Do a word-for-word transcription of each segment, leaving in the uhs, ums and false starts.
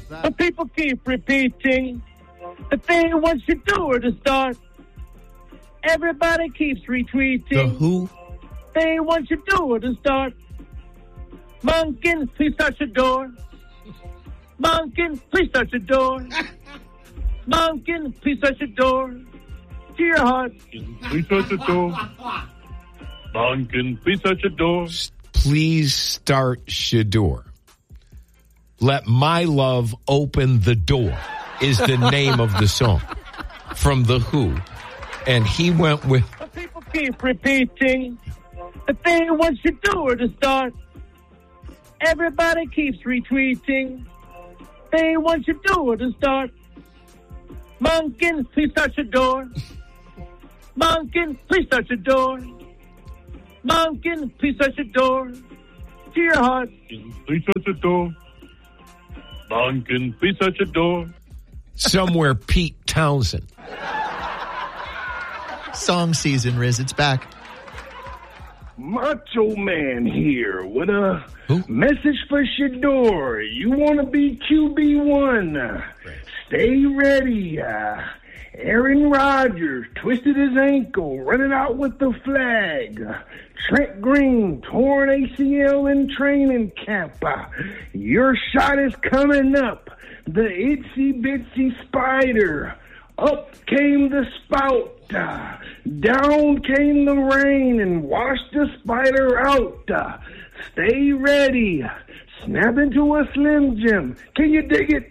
But people keep repeating the thing once you do or to start. Everybody keeps retweeting The who? thing once you do or to start. Monkin, please touch the door. Monkin, please touch the door. Monkin, please touch the door. To your heart. Please touch the door. Monkin, please touch the door. Please start Shador. Let my love open the door is the name of the song from The Who. And he went with... But people keep repeating the thing once you do or to start. Everybody keeps retweeting thing once you do or to start. Monkin, please touch the door. Monkin, please touch the door. Monkin, please touch the door. To your heart. Please touch the door. Monkin, please touch the door. Somewhere Pete Townsend. Song season, Riz. It's back. Macho Man here with a Who? message for Shador. You want to be Q B one. Stay ready. Uh, Aaron Rodgers twisted his ankle, running out with the flag. Trent Green, torn A C L in training camp. Uh, your shot is coming up. The itsy bitsy spider. Up came the spout. Uh, down came the rain and washed the spider out. Uh, stay ready. Snap into a Slim Jim. Can you dig it?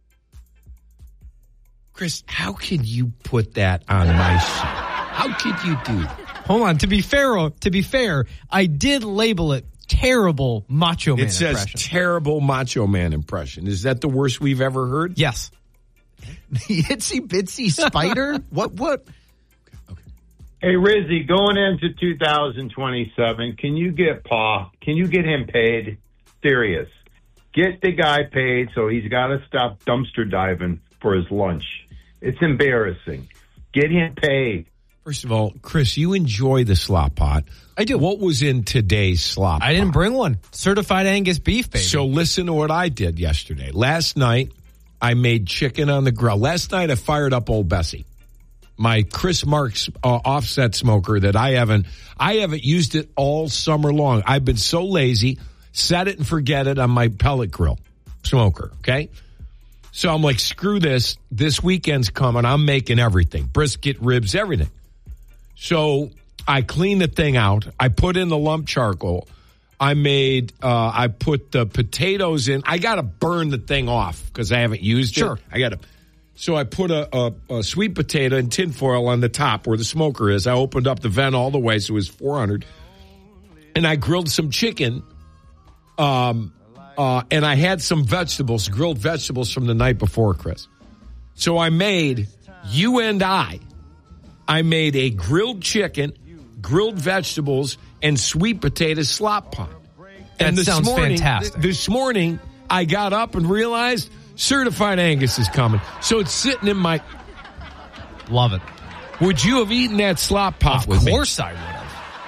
Chris, how can you put that on my show? How could you do that? Hold on. To be fair, to be fair, I did label it terrible Macho Man It says impression. terrible Macho Man impression. Is that the worst we've ever heard? Yes. The itsy bitsy spider? What? What? Hey, Rizzy, going into two thousand twenty-seven, can you get Pa? Can you get him paid? Serious. Get the guy paid so he's got to stop dumpster diving for his lunch. It's embarrassing. Get him paid. First of all, Chris, you enjoy the slop pot. I do. What was in today's slop I didn't pot? bring one. Certified Angus beef, baby. So listen to what I did yesterday. Last night, I made chicken on the grill. Last night, I fired up Old Bessie, my Chris Marks uh, offset smoker that I haven't, I haven't used it all summer long. I've been so lazy, set it and forget it on my pellet grill smoker. Okay. So I'm like, screw this. This weekend's coming. I'm making everything, brisket, ribs, everything. So I cleaned the thing out. I put in the lump charcoal. I made, uh, I put the potatoes in. I got to burn the thing off because I haven't used it. Sure. I got to. So I put a, a, a sweet potato in tinfoil on the top where the smoker is. I opened up the vent all the way, so it was four hundred. And I grilled some chicken. Um, uh, and I had some vegetables, grilled vegetables from the night before, Chris. So I made, you and I, I made a grilled chicken, grilled vegetables, and sweet potato slop pot. That And this sounds morning, fantastic. This morning, I got up and realized Certified Angus is coming. So it's sitting in my... Love it. Would you have eaten that slop pot Of with me? course I would have.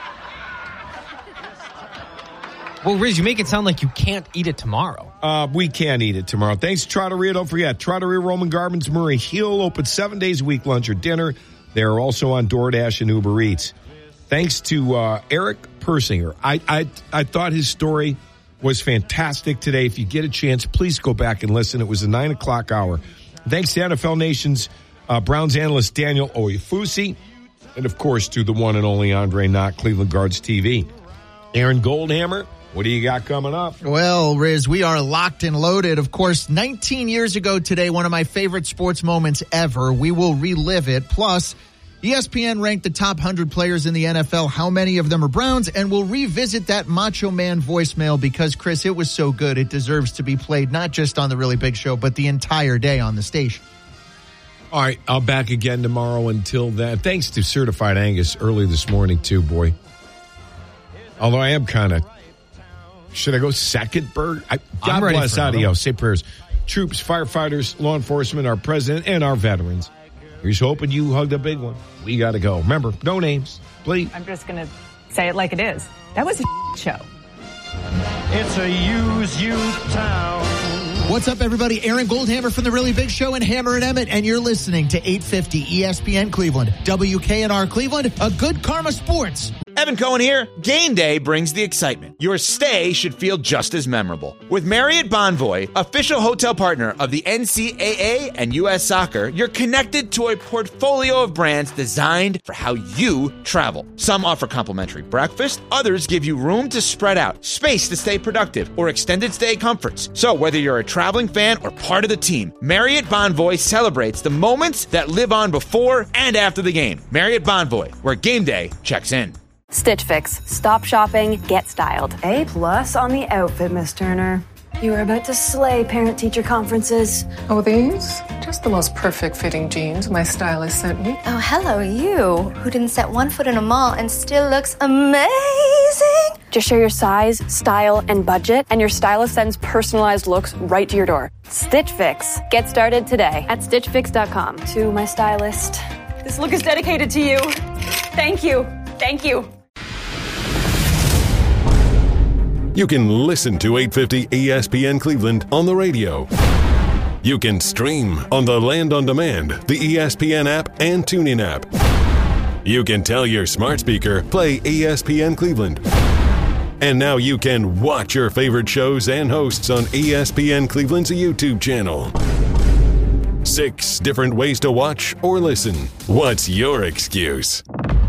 Well, Riz, you make it sound like you can't eat it tomorrow. Uh, we can't eat it tomorrow. Thanks to Trattoria. Don't forget, Trattoria Roman Gardens, Murray Hill, open seven days a week, lunch or dinner. They're also on DoorDash and Uber Eats. Thanks to uh, Eric Persinger. I, I I thought his story was fantastic today. If you get a chance, please go back and listen. It was the nine o'clock hour. Thanks to N F L Nation's uh, Browns analyst Daniel Oyefusi. And, of course, to the one and only Andre Knott, Cleveland Guards T V. Aaron Goldhammer, what do you got coming up? Well, Riz, we are locked and loaded. Of course, nineteen years ago today, one of my favorite sports moments ever. We will relive it. Plus, E S P N ranked the top one hundred players in the N F L. How many of them are Browns? And we'll revisit that Macho Man voicemail because, Chris, it was so good. It deserves to be played not just on the Really Big Show, but the entire day on the station. All right, I'll back again tomorrow. Until then, thanks to Certified Angus early this morning, too, boy. Although I am kind of, should I go second, Bird? I, God I'm ready bless for another audio. one. Say prayers. Troops, firefighters, law enforcement, our president, and our veterans. Here's hoping you hugged a big one. We got to go. Remember, no names, please. I'm just going to say it like it is. That was a show. It's a use you town. What's up, everybody? Aaron Goldhammer from The Really Big Show and Hammer and Emmett, and you're listening to eight fifty E S P N Cleveland. W K N R Cleveland, a Good Karma Sports. Evan Cohen here. Game day brings the excitement. Your stay should feel just as memorable. With Marriott Bonvoy, official hotel partner of the N C double A and U S Soccer, you're connected to a portfolio of brands designed for how you travel. Some offer complimentary breakfast, others give you room to spread out, space to stay productive, or extended stay comforts. So whether you're a traveling fan or part of the team, Marriott Bonvoy celebrates the moments that live on before and after the game. Marriott Bonvoy, where game day checks in. Stitch Fix. Stop shopping, get styled. A plus on the outfit, Miss Turner. You are about to slay parent-teacher conferences. Oh, these? Just the most perfect fitting jeans my stylist sent me. Oh, hello, you, who didn't set one foot in a mall and still looks amazing. Just share your size, style, and budget, and your stylist sends personalized looks right to your door. Stitch Fix. Get started today at stitch fix dot com. To my stylist, this look is dedicated to you. Thank you. Thank you. You can listen to eight fifty E S P N Cleveland on the radio. You can stream on the Land on Demand, the E S P N app, and TuneIn app. You can tell your smart speaker, play E S P N Cleveland. And now you can watch your favorite shows and hosts on E S P N Cleveland's YouTube channel. Six different ways to watch or listen. What's your excuse?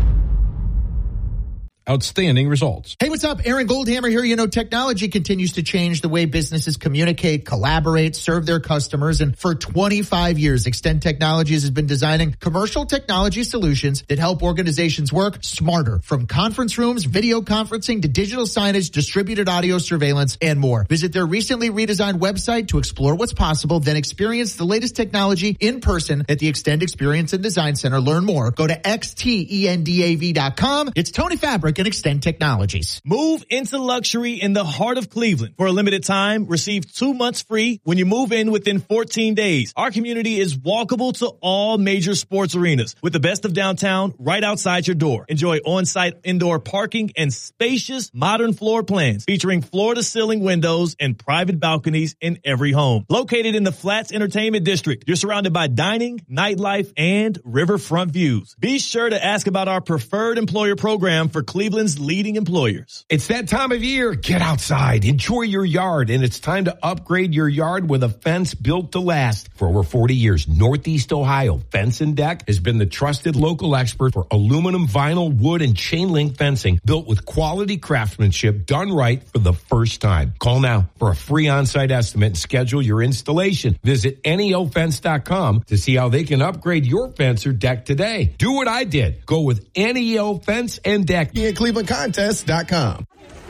Outstanding results. Hey, what's up? Aaron Goldhammer here. You know, technology continues to change the way businesses communicate, collaborate, serve their customers. And for twenty-five years, Extend Technologies has been designing commercial technology solutions that help organizations work smarter. From conference rooms, video conferencing, to digital signage, distributed audio surveillance, and more. Visit their recently redesigned website to explore what's possible, then experience the latest technology in person at the Extend Experience and Design Center. Learn more. Go to X T E N D A V dot com. It's Tony Fabric and Extend Technologies. Move into luxury in the heart of Cleveland. For a limited time, receive two months free when you move in within fourteen days. Our community is walkable to all major sports arenas with the best of downtown right outside your door. Enjoy on-site indoor parking and spacious modern floor plans featuring floor-to-ceiling windows and private balconies in every home. Located in the Flats Entertainment District, you're surrounded by dining, nightlife, and riverfront views. Be sure to ask about our preferred employer program for Cleveland's leading employers. It's that time of year. Get outside, enjoy your yard, and it's time to upgrade your yard with a fence built to last. For over forty years, Northeast Ohio Fence and Deck has been the trusted local expert for aluminum, vinyl, wood, and chain link fencing built with quality craftsmanship done right for the first time. Call now for a free on-site estimate and schedule your installation. Visit N E O fence dot com to see how they can upgrade your fence or deck today. Do what I did. Go with N E O Fence and Deck. Cleveland Contest dot com.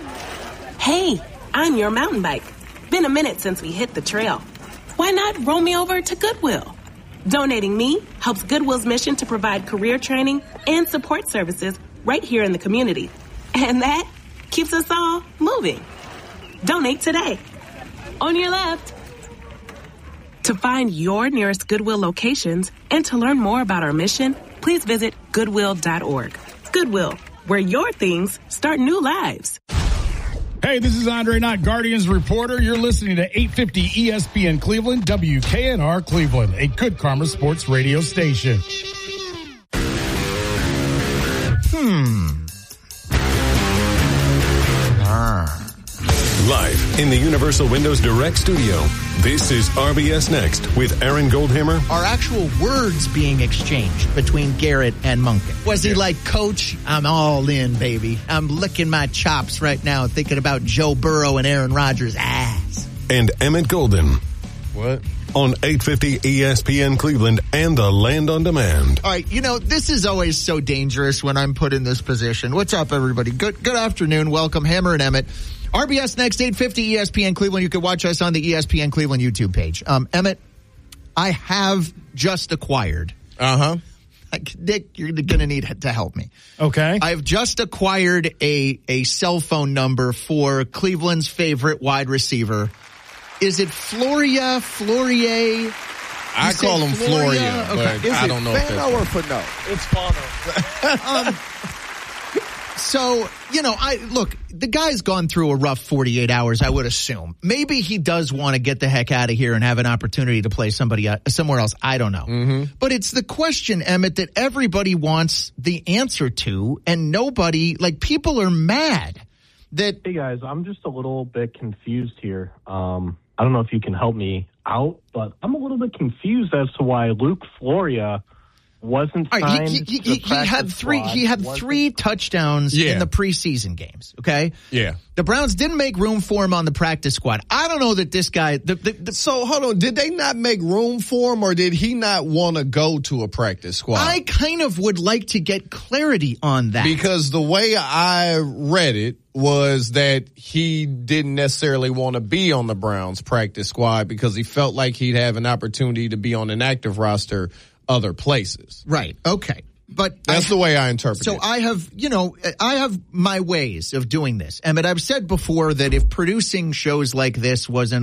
Hey, I'm your mountain bike. Been a minute since we hit the trail. Why not roll me over to Goodwill? Donating me helps Goodwill's mission to provide career training and support services right here in the community. And that keeps us all moving. Donate today. On your left. To find your nearest Goodwill locations and to learn more about our mission, please visit goodwill dot org. Goodwill, where your things start new lives. Hey, this is Andre Knott, Guardians reporter. You're listening to eight fifty E S P N Cleveland, W K N R Cleveland, a Good Karma Sports radio station. Hmm. Ah. Live in the Universal Windows Direct studio, this is R B S Next with Aaron Goldhammer. Are actual words being exchanged between Garrett and Monken? Was he like, Coach, I'm all in, baby. I'm licking my chops right now thinking about Joe Burrow and Aaron Rodgers' ass. And Emmett Golden. What? On eight fifty E S P N Cleveland and the Land on Demand. All right, you know, this is always so dangerous when I'm put in this position. What's up, everybody? Good good afternoon. Welcome, Hammer and Emmett. R B S Next, eight fifty E S P N Cleveland. You can watch us on the E S P N Cleveland YouTube page. Um, Emmett, I have just acquired. Uh-huh. Nick, you're going to need to help me. Okay. I've just acquired a, a cell phone number for Cleveland's favorite wide receiver. Is it Floria, Florier? I call him Floria, okay. but I don't know if it's Fano or Fano? It's Fano. um, So, you know, I look, the guy's gone through a rough forty-eight hours, I would assume. Maybe he does want to get the heck out of here and have an opportunity to play somebody uh, somewhere else. I don't know. Mm-hmm. But it's the question, Emmett, that everybody wants the answer to, and nobody, like, people are mad that. Hey, guys, I'm just a little bit confused here. Um, I don't know if you can help me out, but I'm a little bit confused as to why Luke Floria wasn't signed. Right, he, he, he, he had three. squad, He had wasn't- three touchdowns Yeah. in the preseason games. Okay. Yeah. The Browns didn't make room for him on the practice squad. I don't know that this guy. The, the, the, So hold on, did they not make room for him, or did he not want to go to a practice squad? I kind of would like to get clarity on that. Because the way I read it was that he didn't necessarily want to be on the Browns practice squad because he felt like he'd have an opportunity to be on an active roster other places. Right. Okay. But That's I, the way I interpret so it. So I have, you know, I have my ways of doing this. And but I've said before that if producing shows like this wasn't